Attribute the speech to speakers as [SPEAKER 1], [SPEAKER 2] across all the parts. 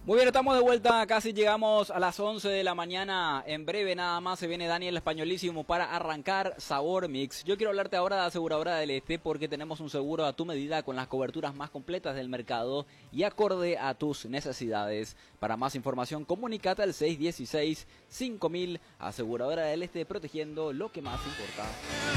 [SPEAKER 1] Muy bien, estamos de vuelta, casi llegamos a las 11 de la mañana. En breve nada más se viene Daniel Españolísimo para arrancar Sabor Mix. Yo quiero hablarte ahora de Aseguradora del Este porque tenemos un seguro a tu medida con las coberturas más completas del mercado y acorde a tus necesidades. Para más información, comunícate al 616-5000. Aseguradora del Este, protegiendo lo que más importa.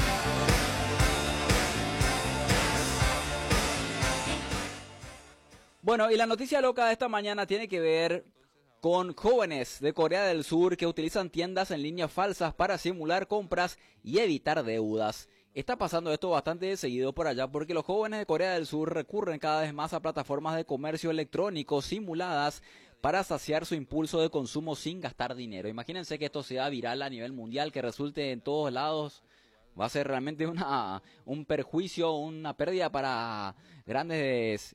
[SPEAKER 1] Bueno, y la noticia loca de esta mañana tiene que ver con jóvenes de Corea del Sur que utilizan tiendas en línea falsas para simular compras y evitar deudas. Está pasando esto bastante seguido por allá porque los jóvenes de Corea del Sur recurren cada vez más a plataformas de comercio electrónico simuladas para saciar su impulso de consumo sin gastar dinero. Imagínense que esto sea viral a nivel mundial, que resulte en todos lados. Va a ser realmente un perjuicio, una pérdida para grandes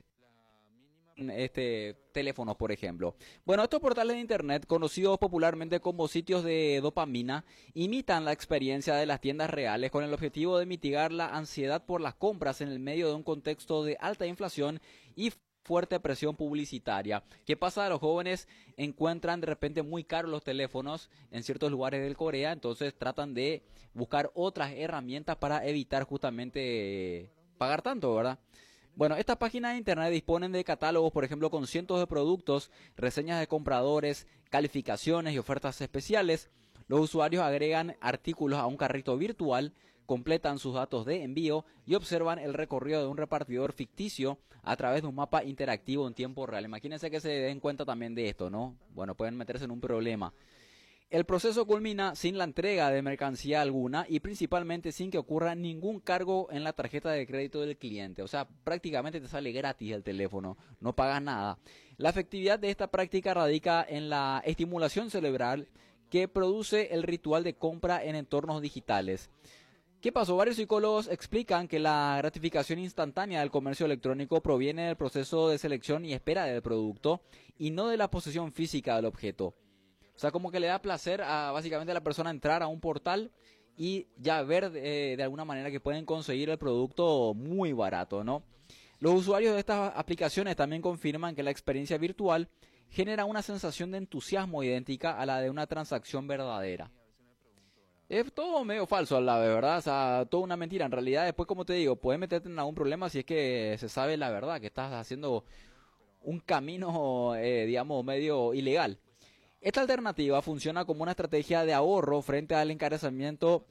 [SPEAKER 1] teléfonos, por ejemplo. Bueno, estos portales de internet, conocidos popularmente como sitios de dopamina, imitan la experiencia de las tiendas reales con el objetivo de mitigar la ansiedad por las compras en el medio de un contexto de alta inflación y fuerte presión publicitaria. ¿Qué pasa? Los jóvenes encuentran de repente muy caros los teléfonos en ciertos lugares del Corea, entonces tratan de buscar otras herramientas para evitar justamente pagar tanto, ¿verdad? Bueno, estas páginas de internet disponen de catálogos, por ejemplo, con cientos de productos, reseñas de compradores, calificaciones y ofertas especiales. Los usuarios agregan artículos a un carrito virtual, completan sus datos de envío y observan el recorrido de un repartidor ficticio a través de un mapa interactivo en tiempo real. Imagínense que se den cuenta también de esto, ¿no? Bueno, pueden meterse en un problema. El proceso culmina sin la entrega de mercancía alguna y principalmente sin que ocurra ningún cargo en la tarjeta de crédito del cliente. O sea, prácticamente te sale gratis el teléfono, no pagas nada. La efectividad de esta práctica radica en la estimulación cerebral que produce el ritual de compra en entornos digitales. ¿Qué pasó? Varios psicólogos explican que la gratificación instantánea del comercio electrónico proviene del proceso de selección y espera del producto y no de la posesión física del objeto. O sea, como que le da placer a básicamente a la persona entrar a un portal y ya ver de alguna manera que pueden conseguir el producto muy barato, ¿no? Los usuarios de estas aplicaciones también confirman que la experiencia virtual genera una sensación de entusiasmo idéntica a la de una transacción verdadera. Es todo medio falso a la vez, ¿verdad? O sea, toda una mentira. En realidad, después, como te digo, puedes meterte en algún problema si es que se sabe la verdad, que estás haciendo un camino, digamos, medio ilegal. Esta alternativa funciona como una estrategia de ahorro frente al encarecimiento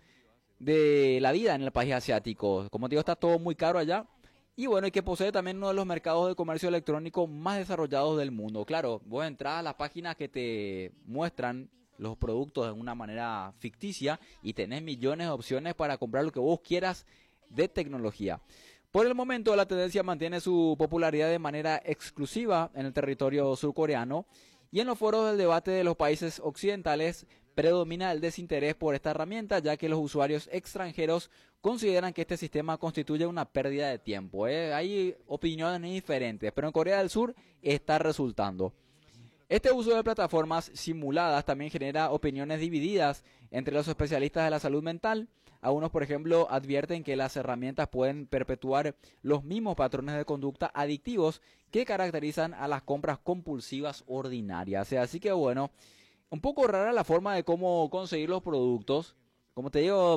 [SPEAKER 1] de la vida en el país asiático. Como te digo, está todo muy caro allá. Y bueno, y que posee también uno de los mercados de comercio electrónico más desarrollados del mundo. Claro, vos entras a las páginas que te muestran los productos de una manera ficticia y tenés millones de opciones para comprar lo que vos quieras de tecnología. Por el momento, la tendencia mantiene su popularidad de manera exclusiva en el territorio surcoreano. Y en los foros del debate de los países occidentales predomina el desinterés por esta herramienta, ya que los usuarios extranjeros consideran que este sistema constituye una pérdida de tiempo. Hay opiniones diferentes, pero en Corea del Sur está resultando. Este uso de plataformas simuladas también genera opiniones divididas entre los especialistas de la salud mental. Algunos, por ejemplo, advierten que las herramientas pueden perpetuar los mismos patrones de conducta adictivos que caracterizan a las compras compulsivas ordinarias. Así que bueno, un poco rara la forma de cómo conseguir los productos. Como te digo,